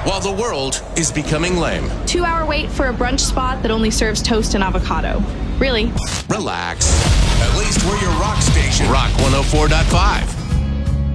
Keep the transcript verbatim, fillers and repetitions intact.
while the world is becoming lame. Two hour wait for a brunch spot that only serves toast and avocado. Really? Relax. At least we're your rock station. Rock one oh four point five.